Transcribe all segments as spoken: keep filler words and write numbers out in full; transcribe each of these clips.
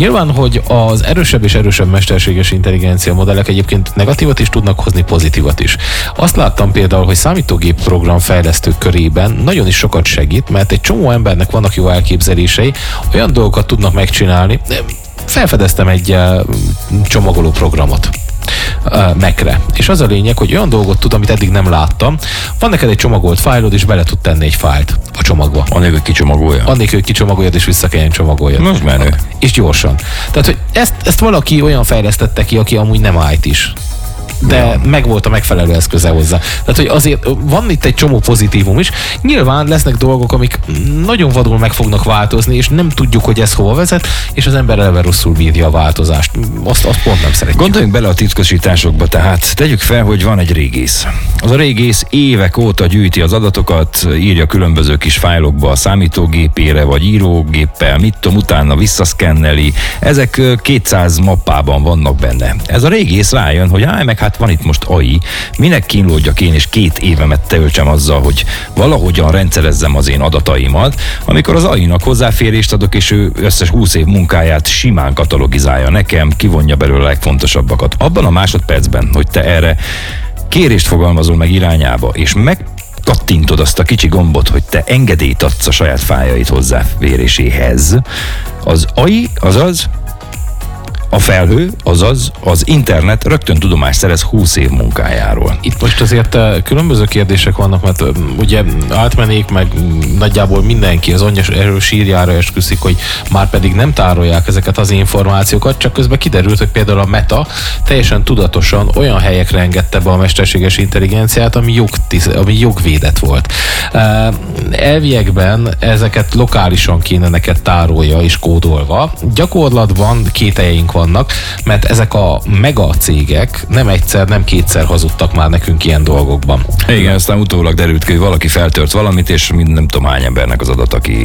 Nyilván, hogy az erősebb és erősebb mesterséges intelligencia modellek egyébként negatívat is tudnak hozni, pozitívat is. Azt láttam például, hogy számítógép programfejlesztők körében nagyon is sokat segít, mert egy csomó embernek vannak jó elképzelései, olyan dolgokat tudnak megcsinálni. Felfedeztem egy csomagoló programot Mac-re. És az a lényeg, hogy olyan dolgot tud, amit eddig nem láttam. Van neked egy csomagolt fájlod, és bele tud tenni egy fájlt a csomagba. Annélkül, hogy kicsomagolja. Annélkül, hogy kicsomagoljad, és vissza kelljen csomagoljad. Most menő. És gyorsan. Tehát, hogy ezt, ezt valaki olyan fejlesztette ki, aki amúgy nem í té-s. De ja. megvolt a megfelelő eszköze hozzá. Tehát, hogy azért van itt egy csomó pozitívum is. Nyilván lesznek dolgok, amik nagyon vadul meg fognak változni, és nem tudjuk, hogy ez hova vezet, és az ember eleve rosszul bírja a változást. Azt, azt pont nem szeretjük. Gondoljunk bele a titkosításokba, tehát tegyük fel, hogy van egy régész. Az a régész évek óta gyűjti az adatokat, írja különböző kis fájlokba a számítógépére, vagy írógéppel, mit tudom, utána visszaszkenneli. Ezek kétszáz mappában vannak benne. Ez a régész rájön, hogy állj meg, hát van itt most á i, minek kínlódjak én, és két évemet töltsem azzal, hogy valahogyan rendszerezzem az én adataimat, amikor az á i-nak hozzáférést adok, és ő összes húsz év munkáját simán katalogizálja nekem, kivonja belőle a legfontosabbakat. Abban a másodpercben, hogy te erre kérést fogalmazol meg irányába, és meg kattintod azt a kicsi gombot, hogy te engedélyt adsz a saját fájait hozzáféréséhez, az á i, azaz a felhő, azaz az internet rögtön tudomást szerez húsz év munkájáról. Itt most azért különböző kérdések vannak, mert ugye átmenék, meg nagyjából mindenki az anyja erről sírjára esküszik, hogy már pedig nem tárolják ezeket az információkat, csak közben kiderült, hogy például a Meta teljesen tudatosan olyan helyekre engedte be a mesterséges intelligenciát, ami, jogtisz, ami jogvédett volt. Elviekben ezeket lokálisan kéne neked tárolja és kódolva. Gyakorlatban kételjeink vannak, mert ezek a mega cégek nem egyszer, nem kétszer hazudtak már nekünk ilyen dolgokban. Igen, aztán utólag derült ki, hogy valaki feltört valamit, és mind nem tudom hány embernek az adat, aki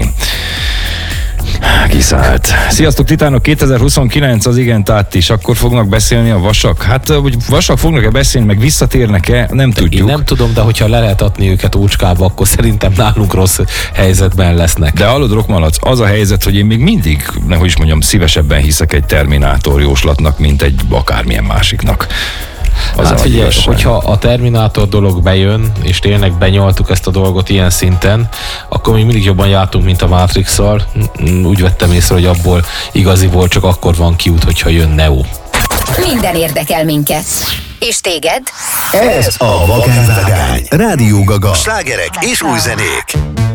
kiszállt. Sziasztok, titánok! kétezer-huszonkilenc az igent át is. Akkor fognak beszélni a vasak? Hát, hogy vasak fognak-e beszélni, meg visszatérnek-e, nem de tudjuk. Én nem tudom, de hogyha le lehet adni őket ócskába, akkor szerintem nálunk rossz helyzetben lesznek. De hallod, Rokmalac, az a helyzet, hogy én még mindig, nehogy is mondjam, szívesebben hiszek egy Terminátor jóslatnak, mint egy akármilyen másiknak. Az hát figyelj, hogyha a Terminátor dolog bejön, és tényleg benyaltuk ezt a dolgot ilyen szinten, akkor még mindig jobban jártunk, mint a Matrix-szal. Úgy vettem észre, hogy abból igaziból csak akkor van kiút, hogyha jön Neo. Minden érdekel minket. És téged? Ez a Vakánvágány. Rádió Gaga. Slágerek és új zenék.